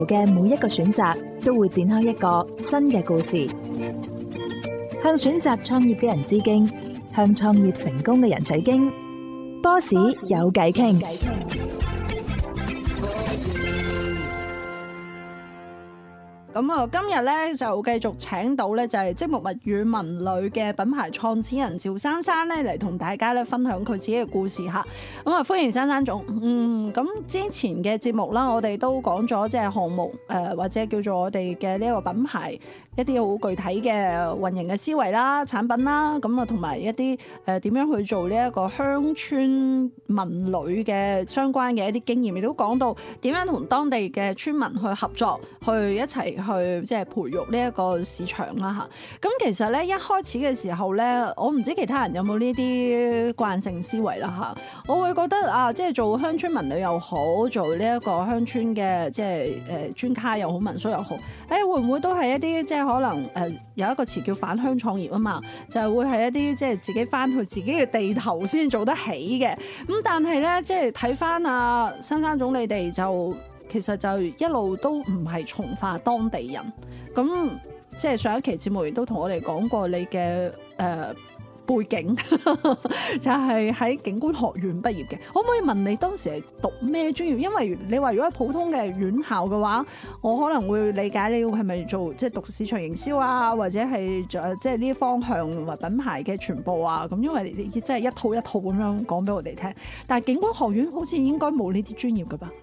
嘅每一個選擇都會展開一個新嘅故事，向選擇創業嘅人致敬，向創業成功嘅人取經。Boss 有偈傾。 咁啊，今日咧就繼續請到咧就係積木物語文旅嘅品牌創始人趙珊珊咧嚟同大家咧分享佢自己嘅故事嚇。咁啊，歡迎珊珊總。咁之前嘅節目啦，我哋都講咗即係項目或者叫做我哋嘅呢一個品牌一啲好具體嘅運營嘅思維啦、產品啦，咁啊同埋一啲點樣去做呢一個鄉村文旅嘅相關嘅一啲經驗，亦都講到點樣同當地嘅村民去合作，去一齊去即係培育呢一個市場啦嚇。咁其實咧一開始嘅時候咧，我唔知其他人有冇呢啲慣性思維啦嚇。我會覺得啊，即係做鄉村文旅又好，做呢一個鄉村嘅即係專卡又好、民宿又好，會唔會都係一啲即係可能有一個詞叫返鄉創業啊嘛，就係會係一啲即係自己翻去自己嘅地頭先做得起嘅。咁但係咧，即係睇翻啊珊珊總你哋就其實就一路都唔係從化當地人。咁即係上一期節目亦都同我哋講過你嘅背景就係喺景觀學院畢業嘅，可唔可以問你當時係讀咩專業？因為你話如果係普通嘅院校嘅話，我可能會理解你係咪做即係讀市場營銷啊，或者係即係呢啲方向同埋品牌嘅傳播啊咁。因為你真係一套一套咁樣講俾我哋聽，但係景觀學院好似應該冇呢啲專業㗎吧？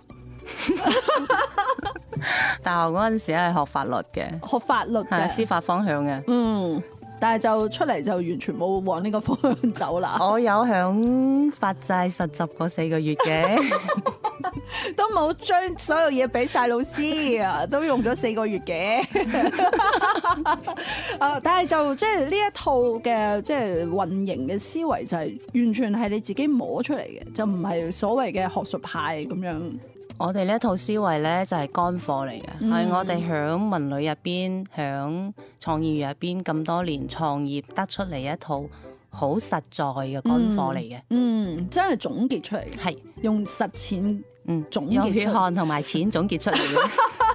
大學嗰陣時係學法律嘅， 學法律嘅司法方向嘅。 但係就出嚟就完全冇往呢個方向走啦。 我有響法制實習過4個月嘅， 都冇將所有嘢俾晒老師啊，都用咗4個月嘅。但係就即係呢一套嘅即係運營嘅思維就係完全係你自己摸出嚟嘅，就唔係所謂嘅學術派咁樣。 我哋呢一套思維咧就係乾貨嚟嘅，係我哋響文旅入邊、響創意入邊咁多年創業得出嚟一套好實在嘅乾貨嚟嘅。 真係總結出嚟，係用實踐總結出嚟， 用血汗同埋錢總結出嚟嘅。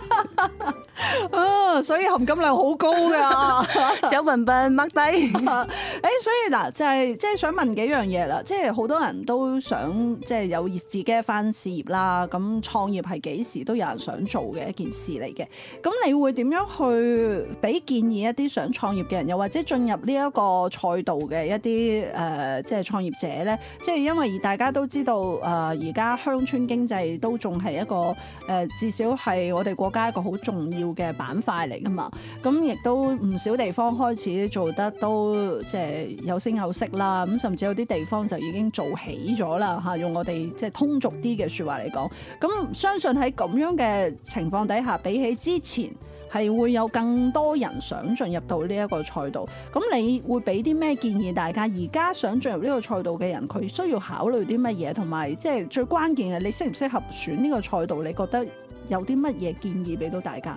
所以含金量好高噶， 小笨笨掹低。 所以嗱就係即係想問幾樣嘢啦，即係好多人都想即係有自己一番事業啦。咁創業係幾時都有人想做嘅一件事嚟嘅。咁你會點樣去俾建議一啲想創業嘅人，又或者進入呢一個賽道嘅一啲即係創業者咧？即係因為大家都知道而家鄉村經濟都仲係一個至少係我哋國家一個好重要嘅板塊嚟噶嘛，咁亦都唔少地方開始做得都即係有聲有色啦，咁甚至有啲地方就已經做起咗啦嚇，用我哋即係通俗啲嘅説話嚟講，咁相信喺咁樣嘅情況底下，比起之前係會有更多人想進入到呢一個賽道。咁你會俾啲咩建議大家？而家想進入呢個賽道嘅人，佢需要考慮啲乜嘢？同埋即係最關鍵嘅，你適唔適合選呢個賽道？你覺得有啲乜嘢建議俾到大家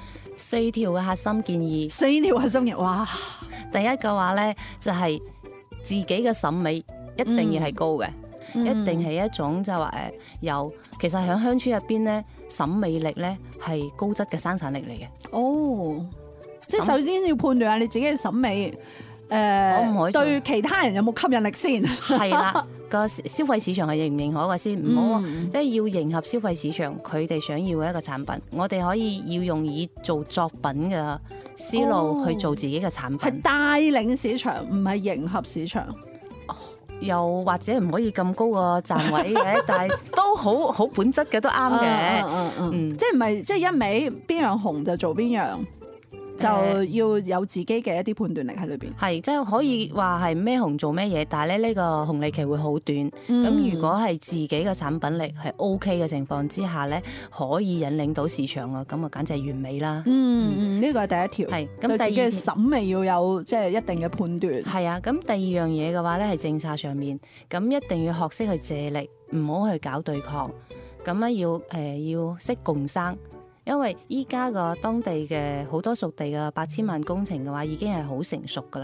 ？4 條嘅核心建議 ，4條核心嘅，哇！ 第一嘅話咧，就係自己嘅審美一定要係高嘅，一定係一種就話有。其實喺鄉村入邊咧，審美力咧係高質嘅生產力嚟嘅。 哦，即係首先要判斷下你自己嘅審美。 可唔可以對其他人有冇吸引力先？ 係啦，個消費市場係認唔認可嘅先，唔好即係要迎合消費市場佢哋想要嘅一個產品。我哋可以要用以做作品嘅思路去做自己嘅產品， 係帶領市場，唔係迎合市場。 又或者唔可以咁高個站位嘅，但係都好本質嘅，都啱嘅。 即係唔係即係一味邊樣紅就做邊樣。就要有自己嘅一啲判斷力喺裏邊， 係即係可以話係咩紅做咩嘢，但係咧呢個紅利期會好短。咁如果係自己嘅產品力係 OK 嘅情況之下咧，可以引領到市場啊，咁啊簡直係完美啦。 呢個係第一條。係咁，對自己嘅審美要有即係一定嘅判斷。 係啊，咁第二樣嘢嘅話咧係政策上面，咁一定要學識去借力，唔好去搞對抗。咁咧要識共生。因為依家個當地嘅好多屬地嘅8000萬工程嘅話，已經係好成熟噶啦。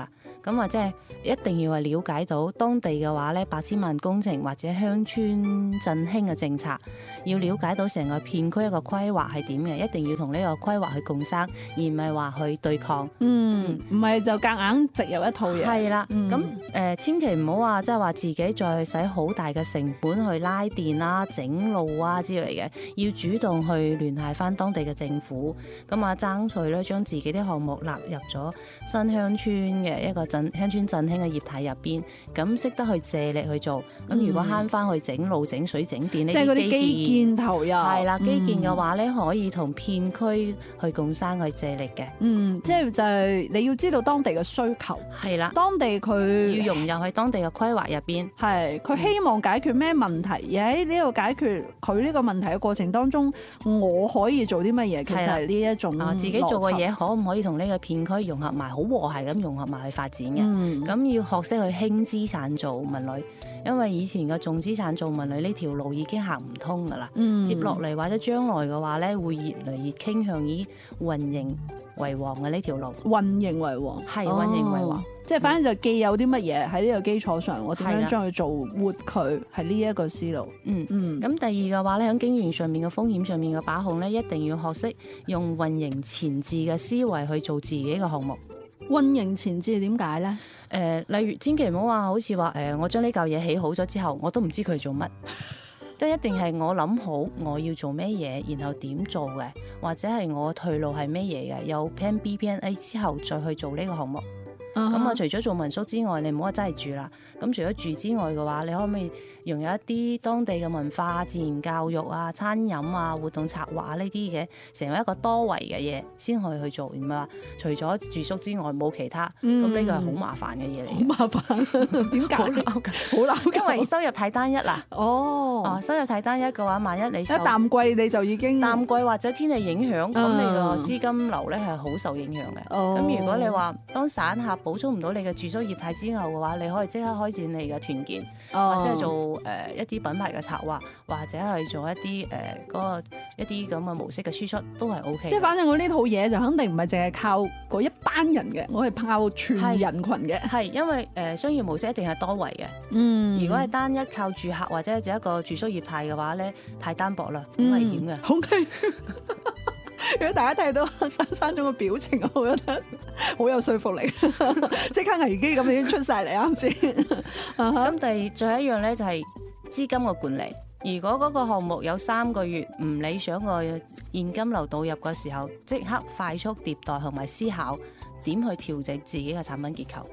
咁啊即係一定要係了解到當地嘅話咧，8千萬工程或者鄉村振興嘅政策，要了解到成個片區一個規劃係點嘅，一定要同呢個規劃去共生，而唔係話去對抗。 唔係就夾硬植入一套嘢。 係啦，咁千祈唔好話即係話自己再使好大嘅成本去拉電啦、整路啊之類嘅，要主動去聯繫翻當地嘅政府，咁啊爭取咧將自己啲項目納入咗新鄉村嘅一個鄉村振興嘅業態入邊，咁識得去借力去做。咁如果慳翻去整路、整水、整電呢即係嗰啲啲基建投入。 係啦，基建嘅話咧可以同片區去共生去借力嘅。 即係就係你要知道當地嘅需求。 係啦， 當地佢要融入去當地嘅規劃入邊。 係佢希望解決咩問題，而喺呢個解決佢呢個問題嘅過程當中，我可以做啲乜嘢？其實係呢一種自己做嘅嘢可唔可以同呢個片區融合埋，好和諧咁融合埋去發展嘅？咁要學識去輕資產做文旅，因為以前嘅重資產做文旅呢條路已經行唔通噶啦。接落嚟或者將來嘅話咧，會越嚟越傾向以運營為王嘅呢條路。 運營為王， 係運營為王。 即係反正就既有啲乜嘢喺呢個基礎上，我點樣將佢做活佢，係呢一個思路。 咁第二嘅話咧，喺經營上面嘅風險上面嘅把控咧，一定要學識用運營前置嘅思維去做自己嘅項目。 運營前置點解咧？ 例如千祈唔好話好似話我將呢嚿嘢起好咗之後，我都唔知佢做乜。即係一定係我諗好我要做咩嘢，然後點做嘅，或者係我退路係咩嘢嘅，有 Plan B、Plan A 之後再去做呢個項目。咁除咗做民宿之外，你唔好話真係住啦。咁除咗住之外嘅話，你可唔可以融入一啲當地嘅文化、自然教育啊、餐飲啊、活動策劃呢啲嘅，成為一個多維嘅嘢先可以去做，唔係話除咗住宿之外冇其他。咁呢個係好麻煩嘅嘢嚟。好麻煩，點解？好鬧， 因為收入太單一啦。收入太單一嘅話，萬一你一淡季你就已經淡季或者天氣影響，咁你個資金流咧係好受影響嘅。咁如果你話當散客補充唔到你嘅住宿業態之後嘅話，你可以即刻開展你嘅團建，或者係做一啲品牌嘅策劃，或者係做一啲一啲咁嘅模式嘅輸出，都係 OK。 即係反正我呢套嘢就肯定唔係淨係靠嗰一班人嘅，我係靠全人群嘅。係因為商業模式一定係多維嘅。如果係單一靠住客或者係一個住宿業態嘅話咧，太單薄啦，好危險嘅。 好嘅。如果大家睇到珊總嘅表情，我覺得好有說服力，即刻危機咁已經出晒嚟啱先。 咁最後一樣咧就係資金嘅管理。如果嗰個項目有3個月唔理想嘅現金流導入嘅時候，即刻快速迭代同埋思考點去調整自己嘅產品結構。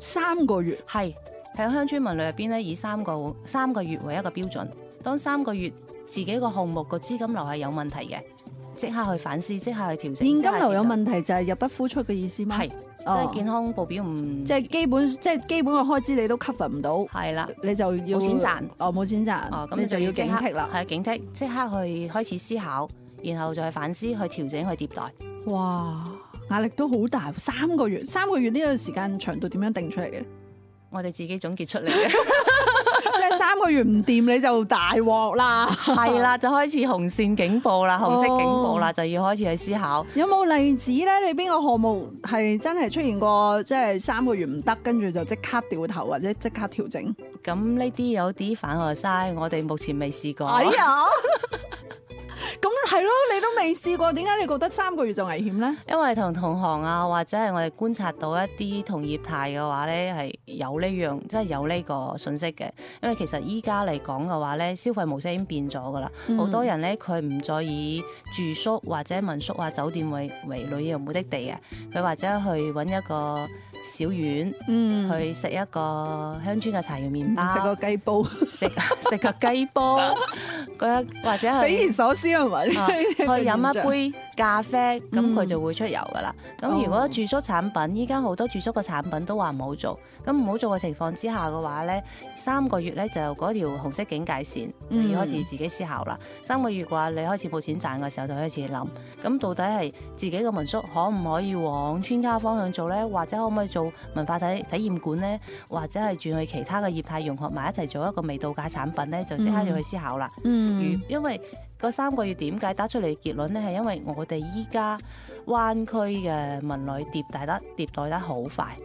3個月係喺鄉村文旅入邊咧，以3個月為一個標準。當3個月自己個項目個資金流係有問題嘅，即刻去反思，即刻去調整。現金流有問題就係入不敷出嘅意思嗎？係， 即係健康報表唔， 即係基本嘅開支你都 cover 唔到。係啦，你就要冇錢賺。 冇錢賺。咁你就要警惕啦。 係警惕，即刻去開始思考，然後再去反思，去調整，去迭代。 哇，壓力都好大。3個月呢個時間長度點樣定出嚟嘅？ 我哋自己總結出嚟嘅。 即係3個月唔掂你就大鑊啦， 係啦，就開始紅線警報啦，紅色警報啦，就要開始去思考。 有冇例子咧？你邊個項目係真係出現過，即係3個月唔得，跟住就即刻掉頭或者即刻調整？ 咁呢啲有啲反學嘥，我哋目前未試過。 哎呀！咁係咯，你都未試過，點解你覺得3個月就危險咧？ 因為同行啊，或者係我哋觀察到一啲同業態嘅話咧，係有呢樣，即係有呢個信息嘅。因為其實依家嚟講嘅話咧，消費模式已經變咗噶啦，好多人咧佢唔再以住宿或者民宿啊酒店為旅遊目的地嘅，佢或者去揾一個小院，去食一個鄉村嘅柴魚麵包， 食個雞煲， 食個雞煲，或者係匪夷所思係咪？ 去飲一杯咖啡，咁佢就會出遊噶啦。咁如果住宿產品，依家好多住宿嘅產品都話唔好做，咁唔好做嘅情況之下嘅話咧，3個月咧就嗰條紅色警戒線就要開始自己思考啦。3個月嘅話，你開始冇錢賺嘅時候就開始諗，咁到底係自己嘅民宿可唔可以往村家方向做咧，或者可唔可以做文化體驗館咧，或者係轉去其他嘅業態融合埋一齊做一個微度假產品咧，就即刻要去思考啦。因為嗰3個月點解得出嚟嘅結論咧，係因為我哋依家灣區嘅文旅迭代得好快，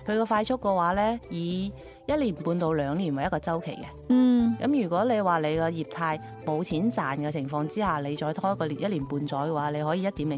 佢個快速嘅話咧，以1年半到2年為一個週期嘅。 嗯， 咁如果你話你個業態冇錢賺嘅情況之下，你再拖一個1年半載嘅話，你可以1.0